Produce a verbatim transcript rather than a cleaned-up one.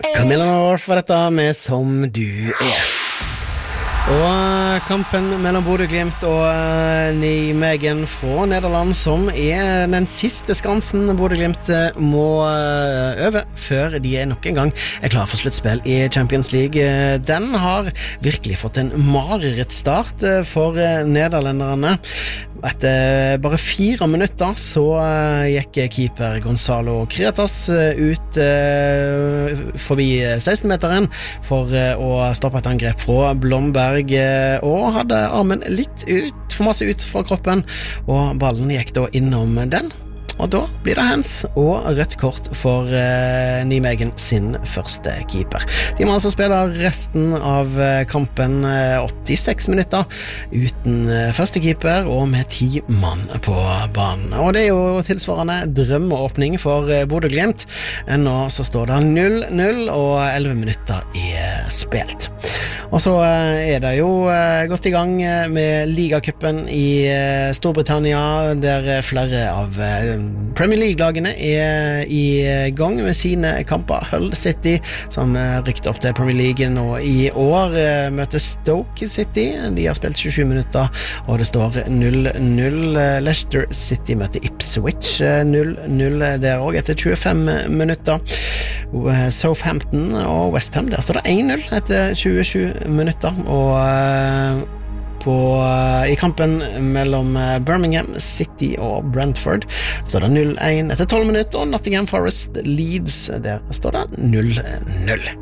Camilla North var dette med Som du er. Og kampen mellom Bodø/Glimt og Nijmegen fra Nederland, som er den siste skansen Bodø/Glimt må øve før de er nok en gang er klar for sluttspill i Champions League. Den har virkelig fått en marerittstart for nederlenderne. Etter bare fire minutter så gikk keeper Gonzalo Cretas ut forbi seksten-meteren for å stoppe et angrep fra Blomberg, og hadde armen litt ut, for masse ut fra kroppen, og ballen gikk da innom den. Og da blir det hands og rødt kort for uh, Nijmegen sin første keeper. De må altså spille resten av kampen uh, åttiseks minutter uten uh, første keeper og med ti mann på banen. Og det er jo tilsvarende drømmeåpning for uh, Bodø/Glimt. Nå så står det null null og elleve minutter er spilt. Og så uh, er det jo uh, godt i gang med ligacupen i uh, Storbritannia, der flere av uh, Premier League-lagene er i gang med sine kamper. Hull City, som rykket opp til Premier League nå i år, møter Stoke City. De har spilt tjuesju minutter, og det står null null. Leicester City møter Ipswich null null der også etter tjuefem minutter. Southampton og West Ham, der står det én null etter tjuesju minutter, og På, i kampen mellom Birmingham City og Brentford står det null én etter tolv minutter, og Nottingham Forest Leeds, der står det null null.